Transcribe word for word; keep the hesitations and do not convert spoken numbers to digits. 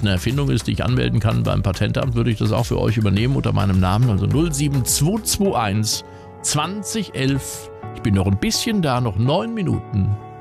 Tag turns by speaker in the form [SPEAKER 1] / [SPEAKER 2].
[SPEAKER 1] eine Erfindung ist, die ich anmelden kann beim Patentamt, würde ich das auch für euch übernehmen unter meinem Namen. Also null sieben zwei zwei eins zwanzig elf. Ich bin noch ein bisschen da, noch neun Minuten.